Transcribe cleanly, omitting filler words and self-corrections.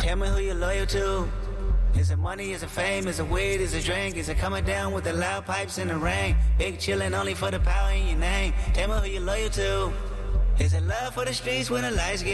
Tell me who you're loyal to. Is it money, is it fame, is it weed, is it drink? Is it coming down with the loud pipes in the rain? Big chillin' only for the power in your name. Tell me who you're loyal to. Is it love for the streets when the lights get